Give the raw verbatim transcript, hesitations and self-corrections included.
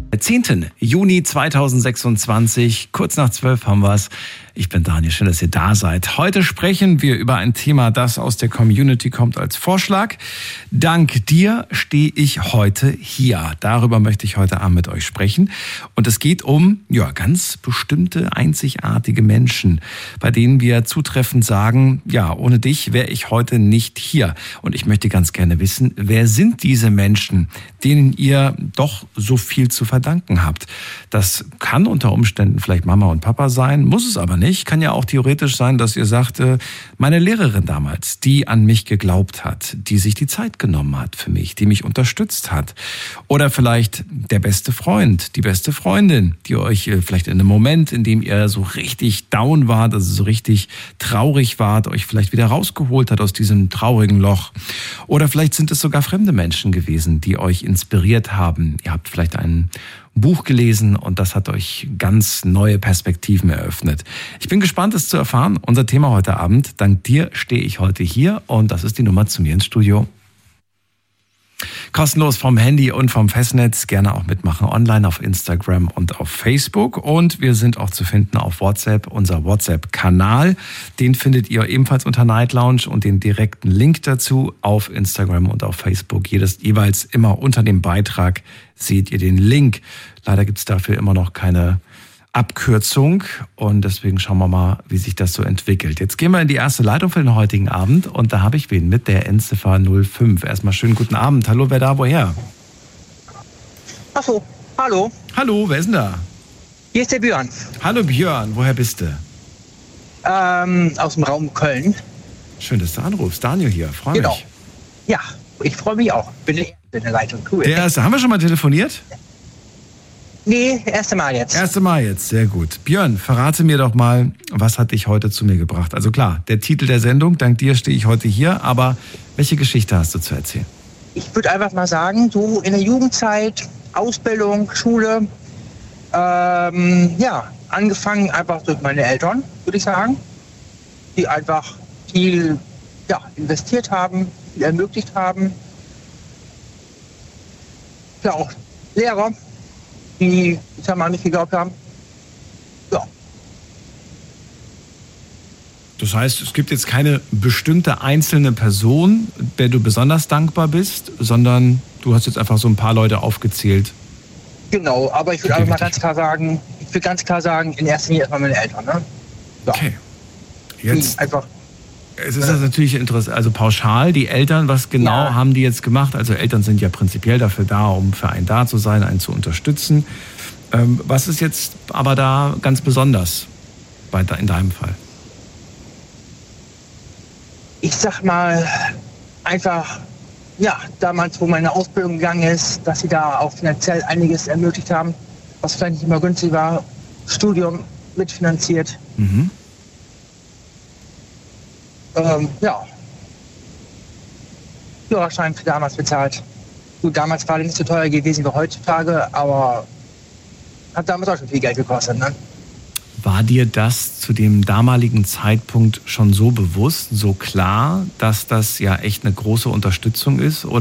zehnten Juni zweitausendsechsundzwanzig, kurz nach zwölf haben wir es. Ich bin Daniel, schön, dass ihr da seid. Heute sprechen wir über ein Thema, das aus der Community kommt als Vorschlag. Dank dir stehe ich heute hier. Darüber möchte ich heute Abend mit euch sprechen. Und es geht um ja ganz bestimmte, einzigartige Menschen, bei denen wir zutreffend sagen, ja, ohne dich wäre ich heute nicht hier. Und ich möchte ganz gerne wissen, wer sind diese Menschen, denen ihr doch so viel zu verdanken habt? Das kann unter Umständen vielleicht Mama und Papa sein, muss es aber nicht. Kann ja auch theoretisch sein, dass ihr sagt, meine Lehrerin damals, die an mich geglaubt hat, die sich die Zeit genommen hat für mich, die mich unterstützt hat. Oder vielleicht der beste Freund, die beste Freundin, die euch vielleicht in einem Moment, in dem ihr so richtig down wart, also so richtig traurig wart, euch vielleicht wieder rausgeholt hat aus diesem traurigen Loch. Oder vielleicht sind es sogar fremde Menschen gewesen, die euch inspiriert haben. Ihr habt vielleicht ein Buch gelesen und das hat euch ganz neue Perspektiven eröffnet. Ich bin gespannt, es zu erfahren. Unser Thema heute Abend. Dank dir stehe ich heute hier und das ist die Nummer zu mir ins Studio. Kostenlos vom Handy und vom Festnetz. Gerne auch mitmachen online auf Instagram und auf Facebook. Und wir sind auch zu finden auf WhatsApp, unser WhatsApp-Kanal. Den findet ihr ebenfalls unter Night Lounge und den direkten Link dazu auf Instagram und auf Facebook. Jedes, jeweils immer unter dem Beitrag seht ihr den Link. Leider gibt es dafür immer noch keine Abkürzung und deswegen schauen wir mal, wie sich das so entwickelt. Jetzt gehen wir in die erste Leitung für den heutigen Abend und da habe ich wen mit der Endziffer null fünf. Erstmal schönen guten Abend. Hallo, wer da, woher? Ach so, hallo. Hallo, wer ist denn da? Hier ist der Björn. Hallo Björn, woher bist du? Ähm, aus dem Raum Köln. Schön, dass du anrufst. Daniel hier, freue Genau. mich. Ja, ich freue mich auch. Bin in der Leitung. Cool. Der erste, haben wir schon mal telefoniert? Nee, erste Mal jetzt. Erste Mal jetzt, sehr gut. Björn, verrate mir doch mal, was hat dich heute zu mir gebracht? Also klar, der Titel der Sendung, dank dir stehe ich heute hier, aber welche Geschichte hast du zu erzählen? Ich würde einfach mal sagen, so in der Jugendzeit, Ausbildung, Schule, ähm, ja, angefangen einfach durch meine Eltern, würde ich sagen, die einfach viel ja, investiert haben, viel ermöglicht haben. Ja, auch Lehrer, die, ich sag mal, nicht geglaubt haben. Ja. Das heißt, es gibt jetzt keine bestimmte einzelne Person, der du besonders dankbar bist, sondern du hast jetzt einfach so ein paar Leute aufgezählt. Genau, aber ich würde einfach mal ganz klar sagen, ich würde ganz klar sagen, in erster Linie erstmal meine Eltern, ne? Ja. Okay. Jetzt. Die einfach. Es ist das natürlich interessant, also pauschal, die Eltern, was genau Ja. haben die jetzt gemacht? Also Eltern sind ja prinzipiell dafür da, um für einen da zu sein, einen zu unterstützen. Ähm, was ist jetzt aber da ganz besonders bei, in deinem Fall? Ich sag mal, einfach, ja, damals, wo meine Ausbildung gegangen ist, dass sie da auch finanziell einiges ermöglicht haben, was vielleicht nicht immer günstig war, Studium mitfinanziert. Mhm. Ähm, ja. Führerschein für damals bezahlt. Gut, damals war der nicht so teuer gewesen wie heutzutage, aber hat damals auch schon viel Geld gekostet, ne? War dir das zu dem damaligen Zeitpunkt schon so bewusst, so klar, dass das ja echt eine große Unterstützung ist? Oder